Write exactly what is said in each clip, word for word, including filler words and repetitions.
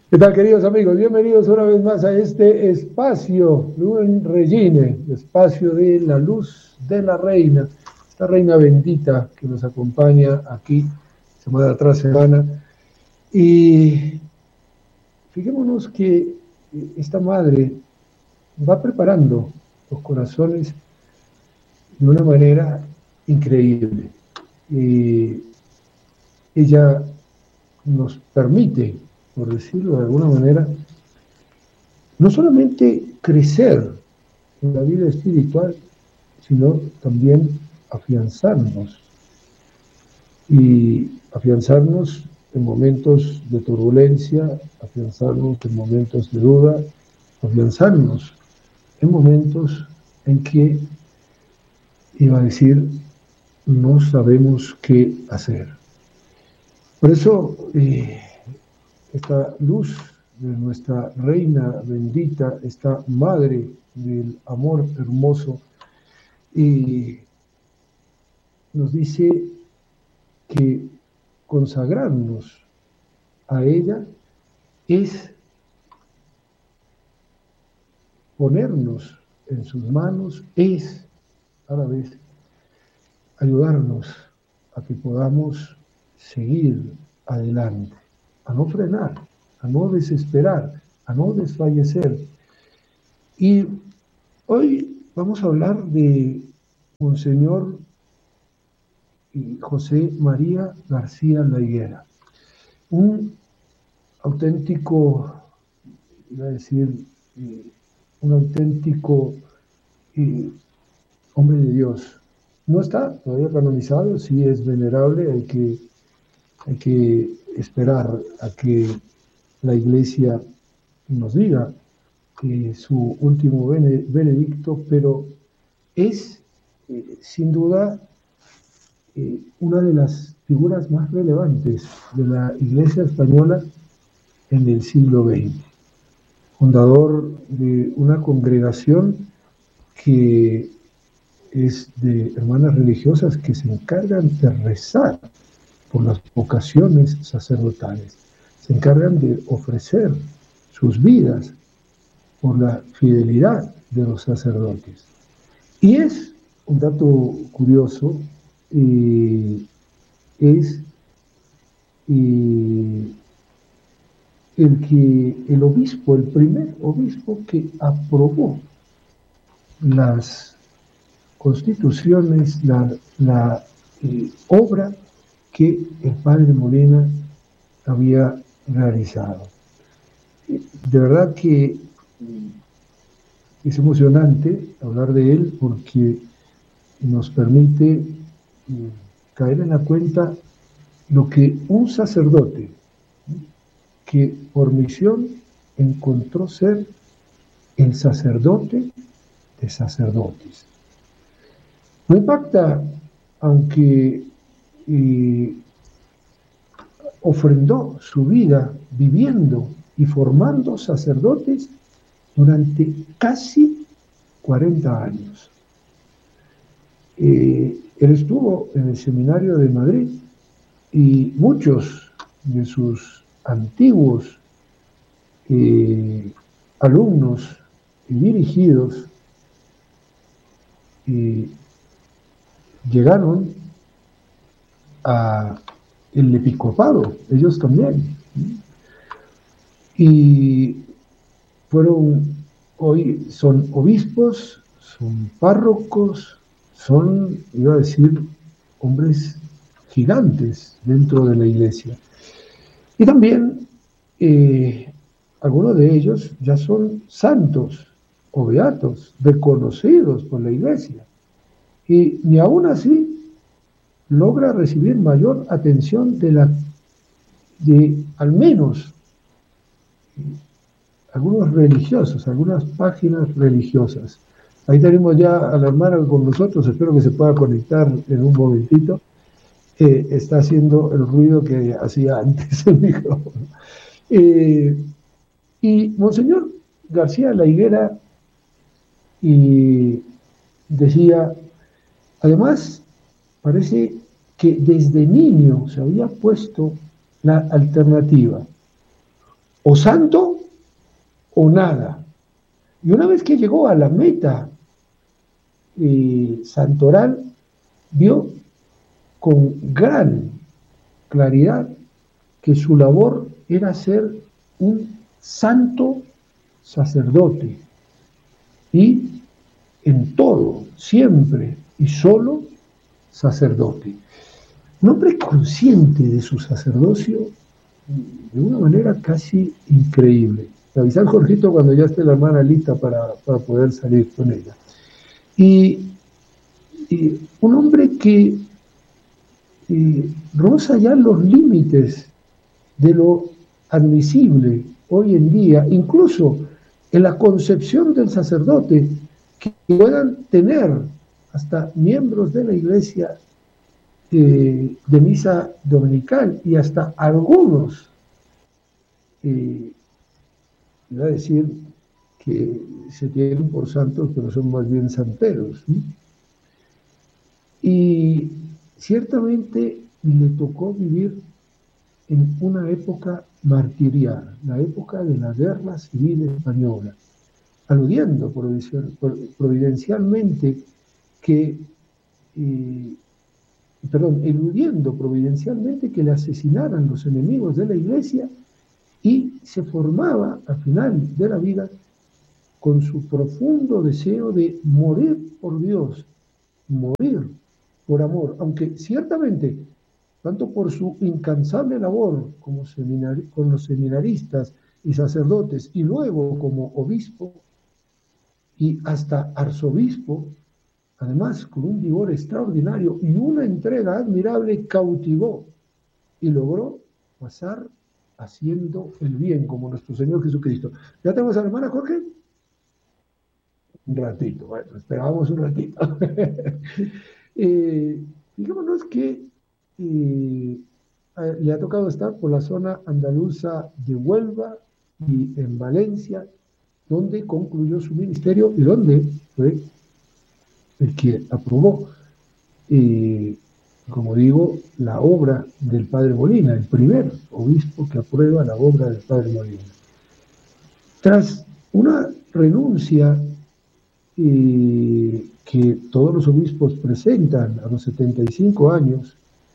¿Qué tal, queridos amigos? Bienvenidos una vez más a este espacio, Lumen Regine, espacio de la luz de la reina, esta reina bendita que nos acompaña aquí semana tras semana. Y fijémonos que esta madre va preparando los corazones de una manera increíble. Y ella nos permite, por decirlo de alguna manera, no solamente crecer en la vida espiritual, sino también afianzarnos y afianzarnos en momentos de turbulencia, afianzarnos en momentos de duda, afianzarnos en momentos en que, iba a decir, no sabemos qué hacer. Por eso, eh, esta luz de nuestra reina bendita, esta madre del amor hermoso, y nos dice que consagrarnos a ella es ponernos en sus manos, es a la vez ayudarnos a que podamos seguir adelante, a no frenar, a no desesperar, a no desfallecer. Y hoy vamos a hablar de Monseñor José María García La Higuera, un auténtico, iba a decir, eh, un auténtico eh, hombre de Dios. No está todavía canonizado, sí es venerable, hay que, hay que esperar a que la Iglesia nos diga eh, su último veredicto, pero es eh, sin duda eh, una de las figuras más relevantes de la Iglesia española en el siglo veinte, fundador de una congregación que es de hermanas religiosas que se encargan de rezar por las vocaciones sacerdotales, se encargan de ofrecer sus vidas por la fidelidad de los sacerdotes. Y es un dato curioso, eh, es eh, el que el obispo, el primer obispo que aprobó las constituciones, la, la eh, obra que el padre Molina había realizado. De verdad que es emocionante hablar de él porque nos permite eh, caer en la cuenta lo que un sacerdote que por misión encontró ser el sacerdote de sacerdotes. No impacta, aunque eh, ofrendó su vida viviendo y formando sacerdotes durante casi cuarenta años. Eh, él estuvo en el seminario de Madrid y muchos de sus antiguos eh, alumnos y dirigidos eh, llegaron a el episcopado, ellos también, y fueron, hoy son obispos, son párrocos, son, iba a decir, hombres gigantes dentro de la iglesia. Y también eh, algunos de ellos ya son santos o beatos, reconocidos por la iglesia. Y ni aún así logra recibir mayor atención de la de al menos algunos religiosos, algunas páginas religiosas. Ahí tenemos ya a la hermana con nosotros, espero que se pueda conectar en un momentito. Eh, está haciendo el ruido que hacía antes el micrófono. Eh, y Monseñor García La Higuera y decía, además, parece que desde niño se había puesto la alternativa, o santo o nada. Y una vez que llegó a la meta eh, santoral, vio con gran claridad que su labor era ser un santo sacerdote y en todo, siempre y solo sacerdote. Un hombre consciente de su sacerdocio de una manera casi increíble. Te avisar, Jorgito, cuando ya esté la hermana lista para, para poder salir con ella. Y, y un hombre que eh, roza ya los límites de lo admisible hoy en día, incluso en la concepción del sacerdote, que puedan tener hasta miembros de la iglesia eh, de misa dominical y hasta algunos, eh, iba a decir que se tienen por santos, pero son más bien santeros, ¿sí? Y ciertamente le tocó vivir en una época martirial, la época de la Guerra Civil Española, aludiendo providencialmente que, eh, perdón, eludiendo providencialmente que le asesinaran los enemigos de la Iglesia, y se formaba al final de la vida con su profundo deseo de morir por Dios, morir por amor, aunque ciertamente, tanto por su incansable labor como seminari con los seminaristas y sacerdotes, y luego como obispo y hasta arzobispo, además con un vigor extraordinario y una entrega admirable, cautivó y logró pasar haciendo el bien, como nuestro Señor Jesucristo. ¿Ya tenemos a la hermana Jorge? Un ratito, bueno, esperábamos un ratito. eh, Fijémonos que eh, le ha tocado estar por la zona andaluza de Huelva y en Valencia, donde concluyó su ministerio y donde fue el que aprobó, eh, como digo, la obra del Padre Molina, el primer obispo que aprueba la obra del Padre Molina. Tras una renuncia eh, que todos los obispos presentan a los setenta y cinco años,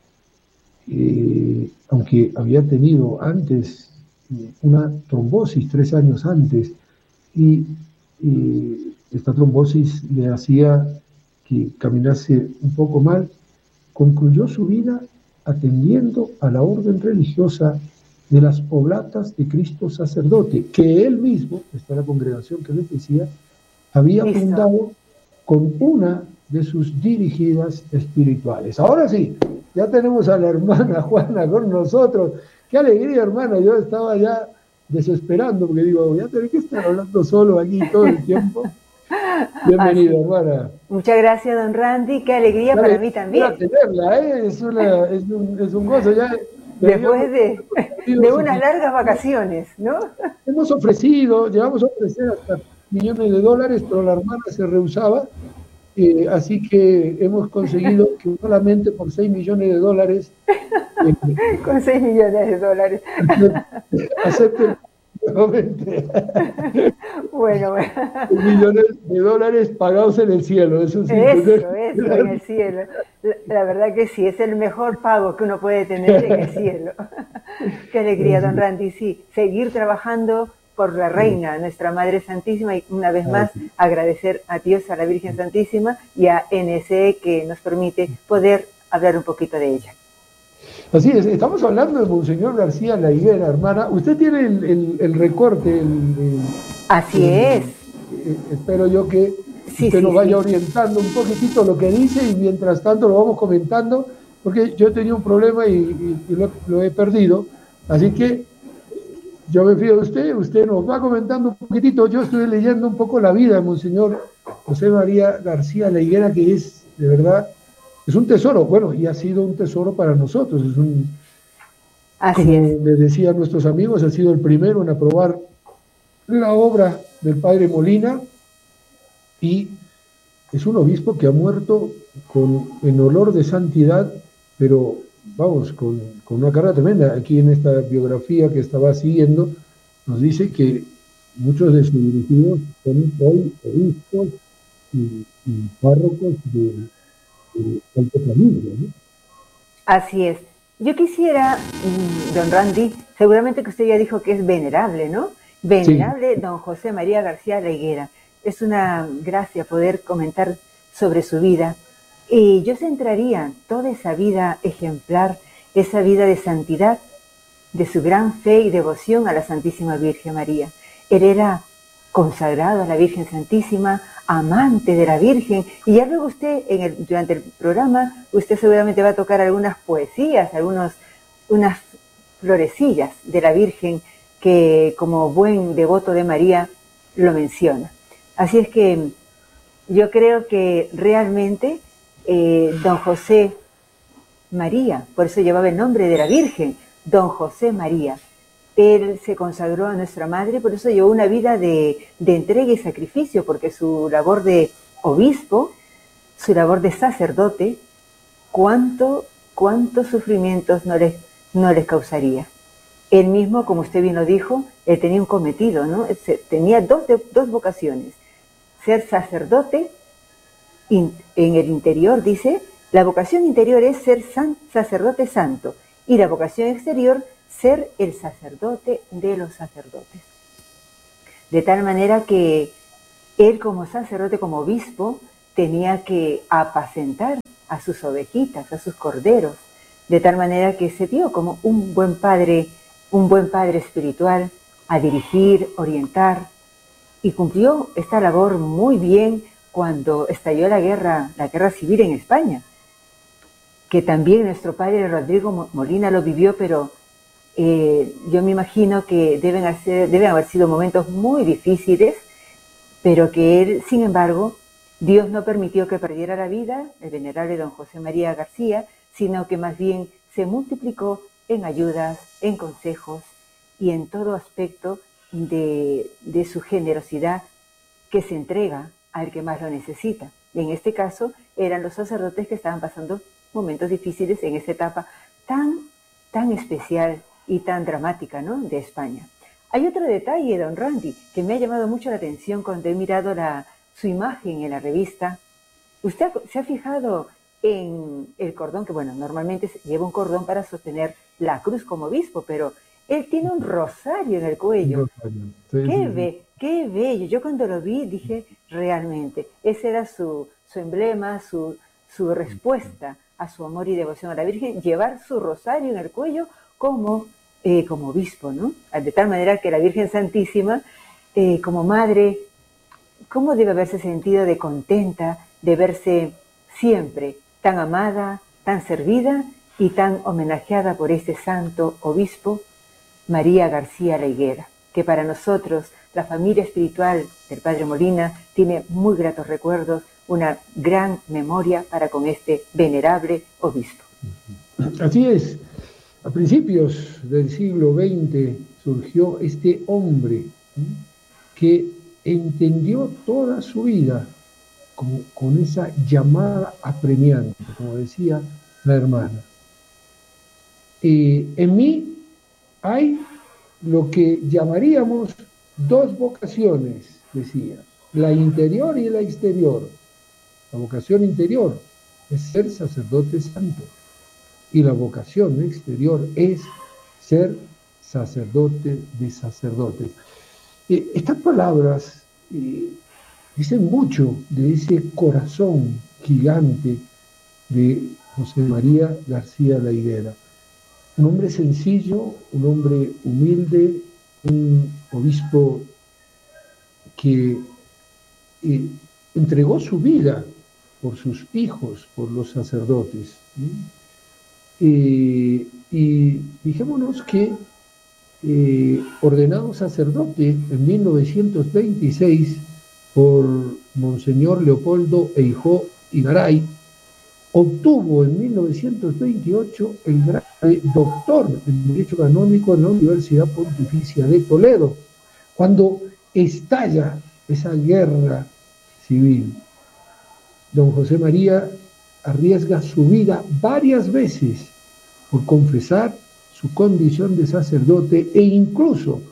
eh, aunque había tenido antes eh, una trombosis tres años antes, y eh, esta trombosis le hacía que caminase un poco mal, concluyó su vida atendiendo a la orden religiosa de las Oblatas de Cristo Sacerdote, que él mismo, esta es la congregación que les decía, había Listo. fundado con una de sus dirigidas espirituales. Ahora sí, ya tenemos a la hermana Juana con nosotros. ¡Qué alegría, hermana! Yo estaba ya desesperando, porque digo, voy a tener que estar hablando solo aquí todo el tiempo. Bienvenida, hermana. Muchas gracias, don Randy. Qué alegría Dale, para mí también. tenerla, ¿eh? es, una, es, un, es un gozo ya. Después de, de unas largas vacaciones, ¿no? Hemos ofrecido, llevamos a ofrecer hasta millones de dólares, pero la hermana se rehusaba. Eh, así que hemos conseguido que solamente por seis millones de dólares. Eh, Con seis millones de dólares. Acepten nuevamente. Bueno, bueno. Millones de dólares pagados en el cielo, eso sí. Eso, eso, en el cielo. La, la verdad que sí, es el mejor pago que uno puede tener en el cielo. Qué alegría, don Randy, sí. Seguir trabajando por la Reina, nuestra Madre Santísima, y una vez más agradecer a Dios, a la Virgen Santísima y a N S E que nos permite poder hablar un poquito de ella. Así es, estamos hablando de Monseñor García La Higuera, hermana. Usted tiene el, el, el recorte. El, el, Así el, es. Eh, espero yo que sí, usted sí, nos vaya sí. orientando un poquitito lo que dice y mientras tanto lo vamos comentando, porque yo tenía un problema y, y, y lo, lo he perdido. Así que yo me fío de usted, usted nos va comentando un poquitito. Yo estoy leyendo un poco la vida de Monseñor José María García La Higuera, que es, de verdad, es un tesoro. Bueno, y ha sido un tesoro para nosotros. Es un, Así como es. les decía a nuestros amigos, ha sido el primero en aprobar la obra del Padre Molina, y es un obispo que ha muerto con, en olor de santidad, pero vamos, con, con una carga tremenda. Aquí en esta biografía que estaba siguiendo, nos dice que muchos de sus dirigidos son hoy obispos y, y párrocos de, de alto calibre, ¿no? Así es. Yo quisiera, don Randy, seguramente que usted ya dijo que es venerable, ¿no? Venerable sí. Don José María García La Higuera. Es una gracia poder comentar sobre su vida. Y yo centraría toda esa vida ejemplar, esa vida de santidad, de su gran fe y devoción a la Santísima Virgen María. Él era consagrado a la Virgen Santísima, amante de la Virgen, y ya luego usted, en el, durante el programa, usted seguramente va a tocar algunas poesías, algunos, unas florecillas de la Virgen que como buen devoto de María lo menciona. Así es que yo creo que realmente eh, don José María, por eso llevaba el nombre de la Virgen, don José María. Él se consagró a nuestra madre, por eso llevó una vida de, de entrega y sacrificio, porque su labor de obispo, su labor de sacerdote, cuánto, cuántos sufrimientos no les, no les causaría. Él mismo, como usted bien lo dijo, él tenía un cometido, ¿no? Tenía dos, dos vocaciones. Ser sacerdote, in, en el interior, dice, la vocación interior es ser san, sacerdote santo, y la vocación exterior, ser el sacerdote de los sacerdotes. De tal manera que él como sacerdote, como obispo, tenía que apacentar a sus ovejitas, a sus corderos, de tal manera que se dio como un buen padre, un buen padre espiritual, a dirigir, orientar, y cumplió esta labor muy bien cuando estalló la guerra, la guerra civil en España, que también nuestro padre Rodrigo Molina lo vivió, pero Eh, yo me imagino que deben, hacer, deben haber sido momentos muy difíciles, pero que él, sin embargo, Dios no permitió que perdiera la vida, el venerable don José María García, sino que más bien se multiplicó en ayudas, en consejos y en todo aspecto de, de su generosidad que se entrega al que más lo necesita. Y en este caso eran los sacerdotes que estaban pasando momentos difíciles en esta etapa tan, tan especial y tan dramática, ¿no?, de España. Hay otro detalle, don Randy, que me ha llamado mucho la atención cuando he mirado la, su imagen en la revista. Usted se ha fijado en el cordón, que bueno, normalmente lleva un cordón para sostener la cruz como obispo, pero él tiene un rosario en el cuello. Sí, qué, sí, be, sí. qué bello. Yo cuando lo vi dije, realmente, ese era su, su emblema, su, su respuesta a su amor y devoción a la Virgen, llevar su rosario en el cuello como, eh, como obispo, ¿no? De tal manera que la Virgen Santísima, eh, como madre, ¿cómo debe haberse sentido de contenta, de verse siempre tan amada, tan servida y tan homenajeada por este santo obispo, María García La Higuera, que para nosotros, la familia espiritual del Padre Molina, tiene muy gratos recuerdos, una gran memoria para con este venerable obispo. Así es. A principios del siglo veinte surgió este hombre que entendió toda su vida con, con esa llamada apremiante, como decía la hermana. Eh, en mí hay lo que llamaríamos dos vocaciones, decía, la interior y la exterior. La vocación interior es ser sacerdote santo. Y la vocación exterior es ser sacerdote de sacerdotes. Eh, estas palabras eh, dicen mucho de ese corazón gigante de José María García La Higuera. Un hombre sencillo, un hombre humilde, un obispo que eh, entregó su vida por sus hijos, por los sacerdotes, ¿sí? Eh, y fijémonos que eh, ordenado sacerdote en mil novecientos veintiséis por Monseñor Leopoldo Eijó Igaray, obtuvo en mil novecientos veintiocho el grado de doctor en Derecho Canónico en la Universidad Pontificia de Toledo, cuando estalla esa guerra civil. Don José María arriesga su vida varias veces por confesar su condición de sacerdote e incluso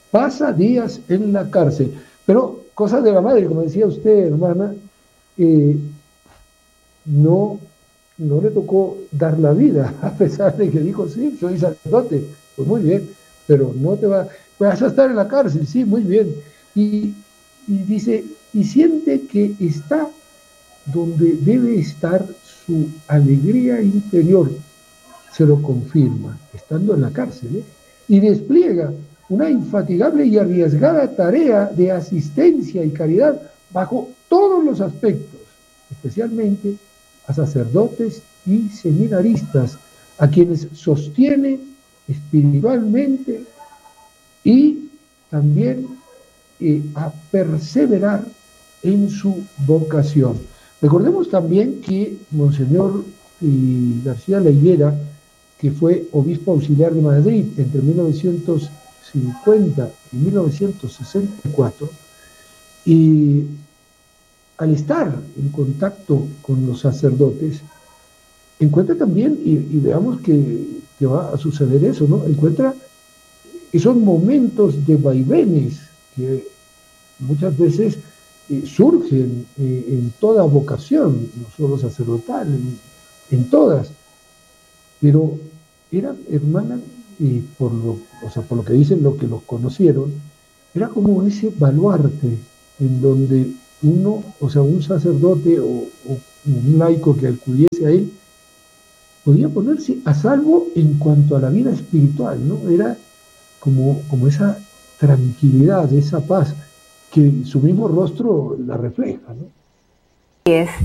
pasa días en la cárcel. Pero cosas de la madre, como decía usted, hermana, eh, no, no le tocó dar la vida, a pesar de que dijo, sí, soy sacerdote, pues muy bien, pero no te va, vas a estar en la cárcel, sí, muy bien. Y, y dice, y siente que está donde debe estar su alegría interior, se lo confirma, estando en la cárcel, ¿eh? Y despliega una infatigable y arriesgada tarea de asistencia y caridad bajo todos los aspectos, especialmente a sacerdotes y seminaristas, a quienes sostiene espiritualmente y también eh, a perseverar en su vocación. Recordemos también que Monseñor eh, García La Higuera, que fue obispo auxiliar de Madrid entre mil novecientos cincuenta y mil novecientos sesenta y cuatro, y al estar en contacto con los sacerdotes, encuentra también, y, y veamos que, que va a suceder eso, ¿no? Encuentra esos momentos de vaivenes que muchas veces eh, surgen eh, en toda vocación, no solo sacerdotal, en, en todas, pero eran hermanas, y por lo, o sea, por lo que dicen los que los conocieron, era como ese baluarte en donde uno, o sea, un sacerdote o, o un laico que acudiese a él, podía ponerse a salvo en cuanto a la vida espiritual, ¿no? Era como, como esa tranquilidad, esa paz, que su mismo rostro la refleja, ¿no? Es